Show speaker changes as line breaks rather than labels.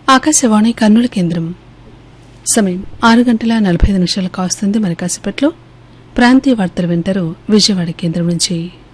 ఆకాశవాణి కర్నూలు కేంద్రం. సమయం 6:45 కావస్తుంది. మరి కాసేపట్లో ప్రాంతీయ వార్తలు వింటారు విజయవాడ కేంద్రం నుంచి.